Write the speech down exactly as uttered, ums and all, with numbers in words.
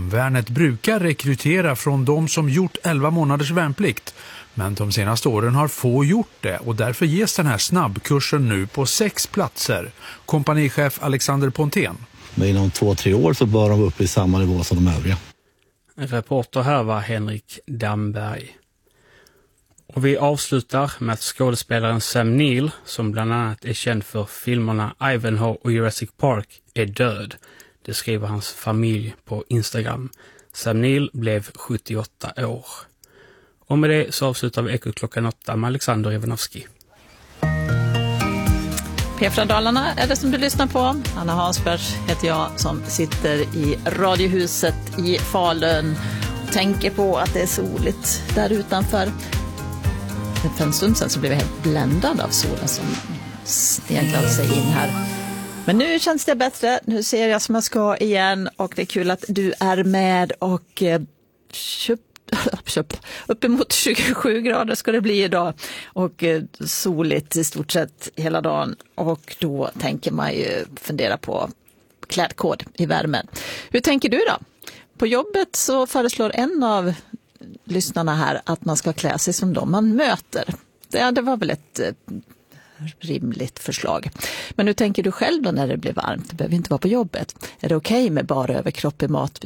Hemvärnet brukar rekrytera från de som gjort elva månaders värnplikt. Men de senaste åren har få gjort det och därför ges den här snabbkursen nu på sex platser. Kompanichef Alexander Pontén. Men inom två, tre år så bör de upp i samma nivå som de övriga. Reporter här var Henrik Damberg. Och vi avslutar med att skådespelaren Sam Neill, som bland annat är känd för filmerna Ivanhoe och Jurassic Park, är död. Det skriver hans familj på Instagram. Sam Neill blev sjuttioåtta år. Och med det så avslutar vi Ekot klockan åtta med Alexander Ivanovski. P fyra Dalarna är det som du lyssnar på. Anna Hansbergs heter jag som sitter i Radiohuset i Falun och tänker på att det är soligt där utanför. För en stund sedan så blev jag helt bländad av solen som sneglade sig in här. Men nu känns det bättre. Nu ser jag som jag ska igen och det är kul att du är med och eh, köp, köp, uppemot tjugosju grader ska det bli idag och eh, soligt i stort sett hela dagen och då tänker man ju fundera på klädkod i värmen. Hur tänker du då? På jobbet så föreslår en av lyssnarna här att man ska klä sig som de man möter. Det, det var väl ett eh, rimligt förslag. Men hur tänker du själv då när det blir varmt? Det behöver inte vara på jobbet. Är det okej okay med bara överkropp i mat,